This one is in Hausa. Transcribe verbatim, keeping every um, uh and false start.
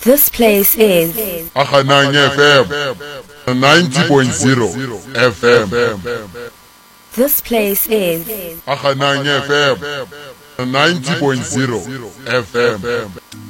This place is Akhanang F M, ninety point zero F M. This place is Akhanang F M, ninety point zero F M.